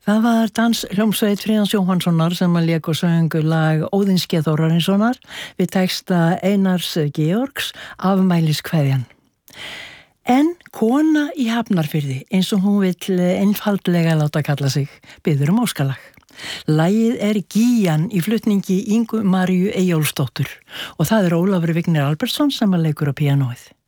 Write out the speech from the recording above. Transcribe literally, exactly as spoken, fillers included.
Það var danshljómsveit Friðjóns Jóhannssonar sem að lék og söng lag Óðinsgeð Þórarinssonar við texta Einars Georgs Afmæliskveðjan. En kona í Hafnarfirði, eins og hún vill einfaldlega láta kalla sig, biður um óskalag. Lagið er Gían í flutningi Ingu Maríu Eyjólfsdóttur og það er Ólafur Vignir Albertsson sem að leikur á píanóið.